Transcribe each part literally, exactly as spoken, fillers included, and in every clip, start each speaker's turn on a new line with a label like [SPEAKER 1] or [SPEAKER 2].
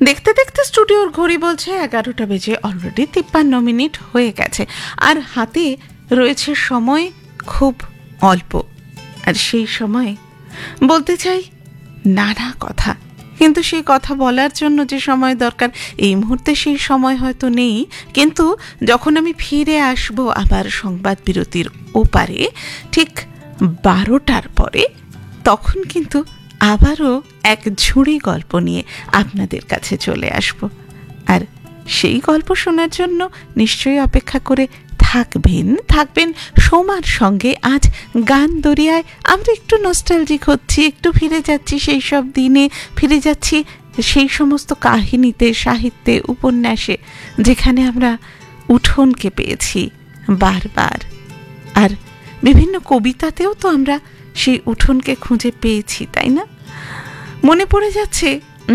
[SPEAKER 1] দেখতে দেখতে স্টুডিওর ঘড়ি বলছে এগারোটা বেজে অলরেডি তিপ্পান্ন মিনিট হয়ে গেছে, আর হাতে রয়েছে সময় খুব অল্প। আর সেই সময়ে বলতে চাই নানা কথা, কিন্তু সেই কথা বলার জন্য যে সময় দরকার এই মুহূর্তে সেই সময় হয়তো নেই। কিন্তু যখন আমি ফিরে আসব আবার সংবাদ বিরতির ওপারে ঠিক বারোটার পরে, তখন কিন্তু আবারও এক ঝুড়ি গল্প নিয়ে আপনাদের কাছে চলে আসব। আর সেই গল্প শোনার জন্য নিশ্চয়ই অপেক্ষা করে থাকবেন থাকবেন সোমার সঙ্গে। আজ গান দরিয়ায় আমরা একটু নস্টালজিক হচ্ছি, একটু ফিরে যাচ্ছি সেই সব দিনে, ফিরে যাচ্ছি সেই সমস্ত কাহিনীতে, সাহিত্যে, উপন্যাসে যেখানে আমরা উঠোনকে পেয়েছি বারবার। আর বিভিন্ন কবিতাতেও তো আমরা সেই উঠোনকে খুঁজে পেয়েছি, তাই না? মনে পড়ে যাচ্ছে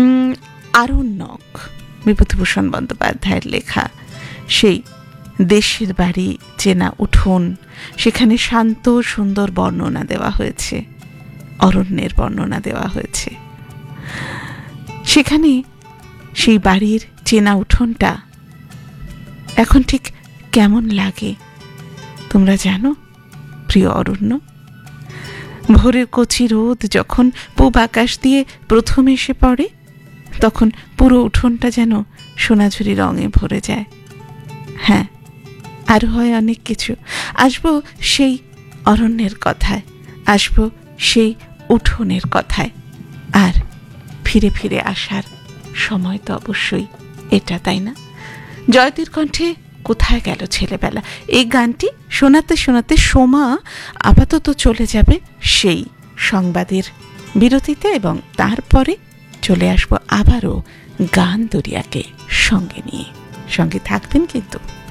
[SPEAKER 1] আরণ্যক, বিভূতিভূষণ বন্দ্যোপাধ্যায়ের লেখা সেই দেশের বাড়ি চেনা উঠোন। সেখানে শান্ত সুন্দর বর্ণনা দেওয়া হয়েছে, অরণ্যের বর্ণনা দেওয়া হয়েছে। সেখানে সেই বাড়ির চেনা উঠোনটা এখন ঠিক কেমন লাগে তোমরা জানো প্রিয় অরণ্য? ভোরের কচি রোদ যখন পূব আকাশ দিয়ে প্রথম এসে পড়ে, তখন পুরো উঠোনটা যেন সোনাঝুরি রঙে ভরে যায়। হ্যাঁ, আর হয় অনেক কিছু। আসবো সেই অরণ্যের কথায়, আসবো সেই উঠোনের কথায়। আর ফিরে ফিরে আসার সময় তো অবশ্যই এটা, তাই না? জয়তীর কণ্ঠে কোথায় গেল ছেলেবেলা, এই গানটি শোনাতে শোনাতে সোমা আপাতত চলে যাবে সেই সংবাদের বিরতিতে, এবং তারপরে চলে আসবো আবারও গান দরিয়াকে সঙ্গে নিয়ে। সঙ্গে থাকবেন কিন্তু।